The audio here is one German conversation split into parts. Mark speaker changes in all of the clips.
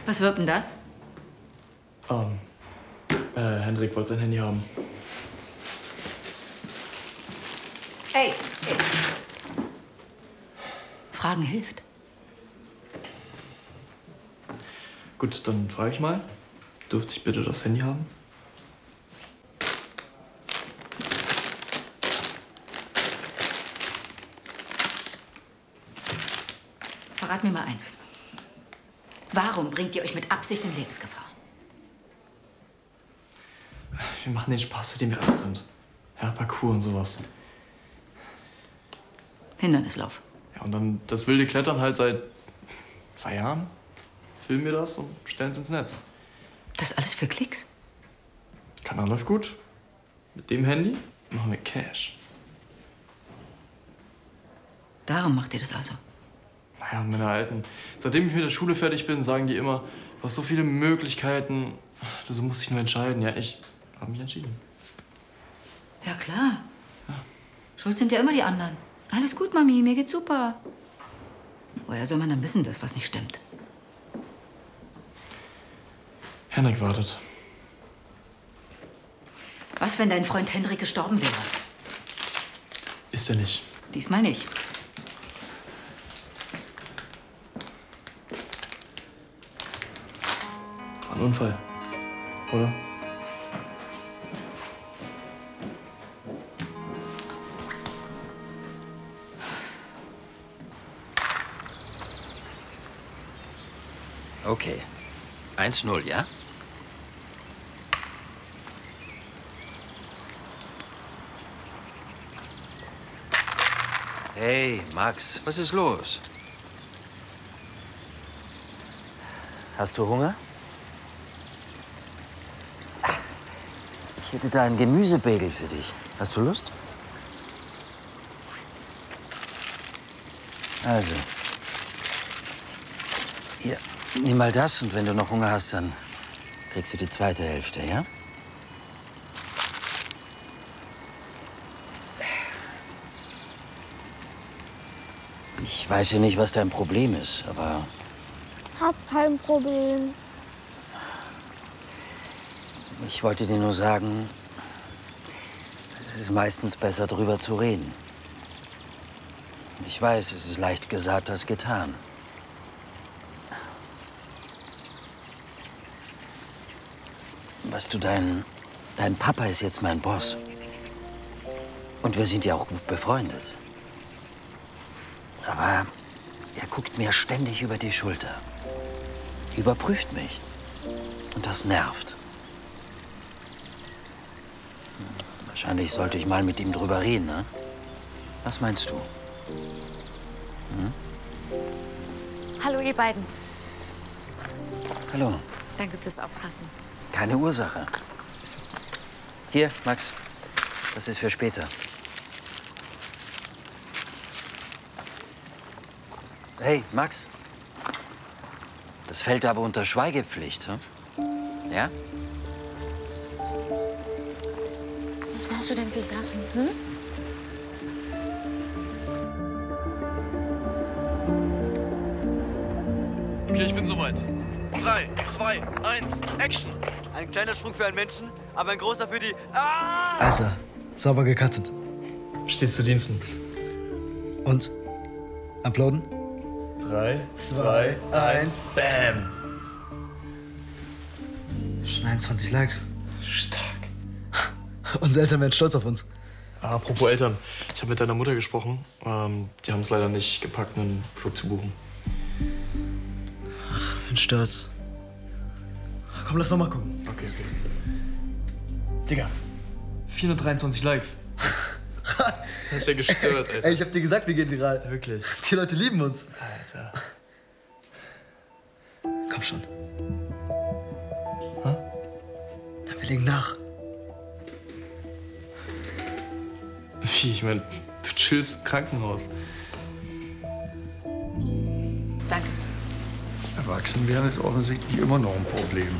Speaker 1: Was wird denn das?
Speaker 2: Hendrik wollte sein Handy haben.
Speaker 1: Ey, ey. Fragen hilft.
Speaker 2: Gut, dann frage ich mal. Dürfte ich bitte das Handy haben?
Speaker 1: Verrat mir mal eins. Warum bringt ihr euch mit Absicht in Lebensgefahr?
Speaker 2: Wir machen den Spaß, zu dem wir alt sind. Ja, Parkour und sowas.
Speaker 1: Hindernislauf.
Speaker 2: Ja, und dann das wilde Klettern halt seit 2 Jahren. Filmen wir das und stellen es ins Netz.
Speaker 1: Das alles für Klicks?
Speaker 2: Kanal läuft gut. Mit dem Handy machen wir Cash.
Speaker 1: Darum macht ihr das also?
Speaker 2: Naja, meine Alten. Seitdem ich mit der Schule fertig bin, sagen die immer, du hast so viele Möglichkeiten. Du musst dich nur entscheiden. Ja, ich habe mich entschieden.
Speaker 1: Ja, klar.
Speaker 2: Ja.
Speaker 1: Schuld sind ja immer die anderen. Alles gut, Mami, mir geht's super. Woher soll man dann wissen, dass was nicht stimmt?
Speaker 2: Henrik wartet.
Speaker 1: Was, wenn dein Freund Hendrik gestorben wäre?
Speaker 2: Ist er nicht.
Speaker 1: Diesmal nicht.
Speaker 2: War ein Unfall, oder?
Speaker 3: Okay. 1-0, ja? Hey, Max, was ist los? Hast du Hunger? Ich hätte da einen Gemüsebagel für dich. Hast du Lust? Also. Hier, nimm mal das und wenn du noch Hunger hast, dann kriegst du die zweite Hälfte, ja? Ich weiß ja nicht, was dein Problem ist, aber...
Speaker 4: Hab kein Problem.
Speaker 3: Ich wollte dir nur sagen, es ist meistens besser, drüber zu reden. Ich weiß, es ist leicht gesagt als getan. Weißt du, dein Papa ist jetzt mein Boss. Und wir sind ja auch gut befreundet. Aber er guckt mir ständig über die Schulter. Überprüft mich. Und das nervt. Wahrscheinlich sollte ich mal mit ihm drüber reden, ne? Was meinst du? Hm?
Speaker 4: Hallo, ihr beiden.
Speaker 3: Hallo.
Speaker 4: Danke fürs Aufpassen.
Speaker 3: Keine Ursache. Hier, Max. Das ist für später. Hey, Max. Das fällt aber unter Schweigepflicht, hm? Ja?
Speaker 4: Was machst du denn für Sachen, hm?
Speaker 2: Okay, ich bin soweit. 3, 2, 1, Action!
Speaker 5: Ein kleiner Sprung für einen Menschen, aber ein großer für die... Ah!
Speaker 6: Also, sauber gecuttet.
Speaker 2: Steht zu Diensten.
Speaker 6: Und? Uploaden?
Speaker 2: 3, 2, 1, BAM!
Speaker 6: Schon 21 Likes.
Speaker 2: Stark.
Speaker 6: Unsere Eltern werden stolz auf uns.
Speaker 2: Apropos Eltern. Ich habe mit deiner Mutter gesprochen. Die haben es leider nicht gepackt, einen Flug zu buchen.
Speaker 6: Ach, bin stolz. Komm, lass noch mal gucken.
Speaker 2: Okay. Digga, 423 Likes. Das ist ja gestört, Alter.
Speaker 6: Ey, ich hab dir gesagt, wir gehen viral.
Speaker 2: Wirklich.
Speaker 6: Die Leute lieben uns.
Speaker 2: Alter.
Speaker 6: Komm schon.
Speaker 2: Hä?
Speaker 6: Na, wir legen nach.
Speaker 2: Wie? Ich meine, du chillst im Krankenhaus.
Speaker 1: Danke.
Speaker 7: Erwachsenwerden ist offensichtlich immer noch ein Problem.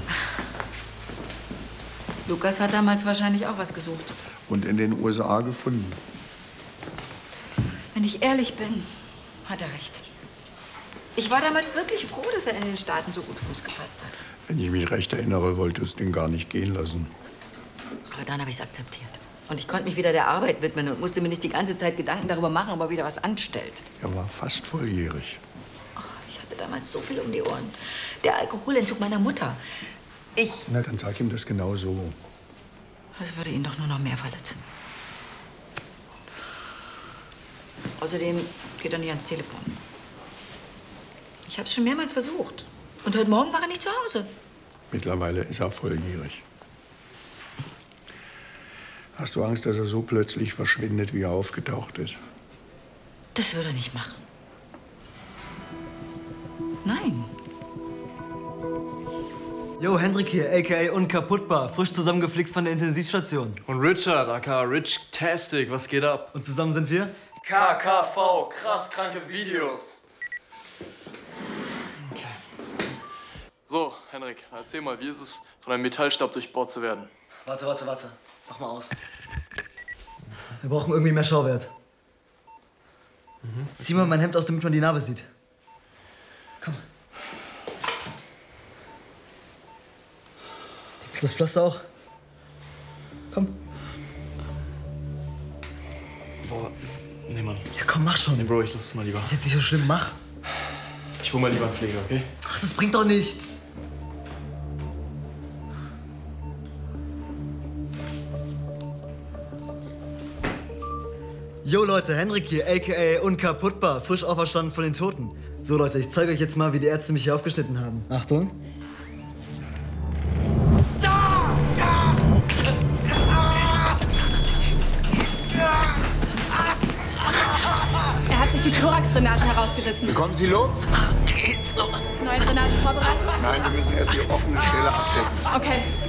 Speaker 1: Lukas hat damals wahrscheinlich auch was gesucht.
Speaker 7: Und in den USA gefunden.
Speaker 1: Wenn ich ehrlich bin, hat er recht. Ich war damals wirklich froh, dass er in den Staaten so gut Fuß gefasst hat.
Speaker 7: Wenn ich mich recht erinnere, wolltest du ihn gar nicht gehen lassen.
Speaker 1: Aber dann habe ich es akzeptiert. Und ich konnte mich wieder der Arbeit widmen und musste mir nicht die ganze Zeit Gedanken darüber machen, ob er wieder was anstellt.
Speaker 7: Er war fast volljährig.
Speaker 1: Oh, ich hatte damals so viel um die Ohren. Der Alkoholentzug meiner Mutter.
Speaker 7: Na, dann sag ihm das genau so.
Speaker 1: Das würde ihn doch nur noch mehr verletzen. Außerdem geht er nicht ans Telefon. Ich habe es schon mehrmals versucht. Und heute Morgen war er nicht zu Hause.
Speaker 7: Mittlerweile ist er volljährig. Hast du Angst, dass er so plötzlich verschwindet, wie er aufgetaucht ist?
Speaker 1: Das würde er nicht machen. Nein.
Speaker 5: Yo, Hendrik hier, a.k.a. unkaputtbar. Frisch zusammengeflickt von der Intensivstation.
Speaker 2: Und Richard, aka Rich-tastic, was geht ab?
Speaker 5: Und zusammen sind wir?
Speaker 2: KKV, krass kranke Videos. Okay. So, Henrik, erzähl mal, wie ist es, von einem Metallstab durchbohrt zu werden?
Speaker 5: Warte. Mach mal aus. Wir brauchen irgendwie mehr Schauwert. Zieh mal mein Hemd aus, damit man die Narbe sieht. Komm. Das Pflaster auch. Komm.
Speaker 2: Boah, nee, Mann.
Speaker 5: Ja, komm, mach schon.
Speaker 2: Nee, Bro, ich lass es mal lieber.
Speaker 5: Das ist jetzt nicht so schlimm, mach.
Speaker 2: Ich hol mal lieber einen Pfleger, okay?
Speaker 5: Ach, das bringt doch nichts. Yo Leute, Hendrik hier, a.k.a. unkaputtbar, frisch auferstanden von den Toten. So Leute, ich zeige euch jetzt mal, wie die Ärzte mich hier aufgeschnitten haben. Achtung.
Speaker 8: Er hat sich die Thoraxdrainage herausgerissen.
Speaker 7: Bekommen Sie Luft?
Speaker 8: Neue Drainage vorbereiten?
Speaker 7: Nein, wir müssen erst die offene Stelle abdecken.
Speaker 8: Okay.